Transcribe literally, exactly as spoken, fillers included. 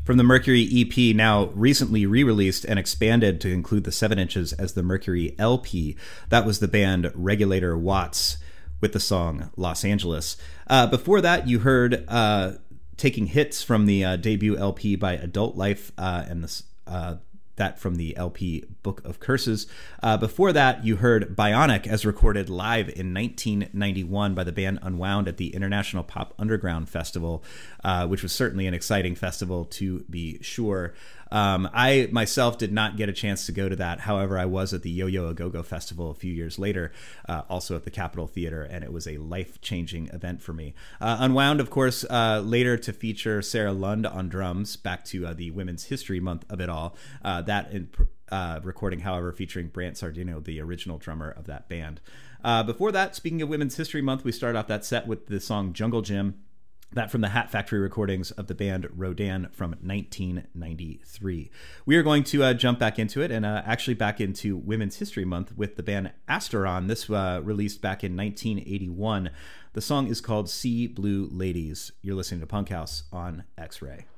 From the Mercury E P, now recently re-released and expanded to include the seven inches as the Mercury L P, that was the band Regulator Watts with the song Los Angeles. Uh, before that, you heard uh, Taking Hits from the uh, debut L P by Adult Life, uh, and this, uh, that from the L P Book of Curses. Uh, before that, you heard Bionic as recorded live in nineteen ninety-one by the band Unwound at the International Pop Underground Festival, uh, which was certainly an exciting festival to be sure. Um, I myself did not get a chance to go to that. However, I was at the Yo-Yo A-Go-Go Festival a few years later, uh, also at the Capitol Theater, and it was a life-changing event for me. Uh, Unwound, of course, uh, later to feature Sarah Lund on drums, back to uh, the Women's History Month of it all. Uh, that in, uh, recording, however, featuring Brant Sardino, the original drummer of that band. Uh, before that, speaking of Women's History Month, we start off that set with the song Jungle Gym. That from the Hat Factory recordings of the band Rodan from nineteen ninety-three. We are going to uh, jump back into it and uh, actually back into Women's History Month with the band Asteron. This uh, released back in nineteen eighty-one. The song is called Sea Blue Ladies. You're listening to Punk House on X-Ray.